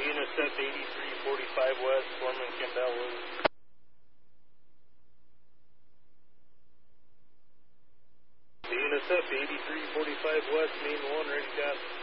UNICEF 8345 West, Foreman Campbell Lewis. UNICEF 8345 West, main 1, ready to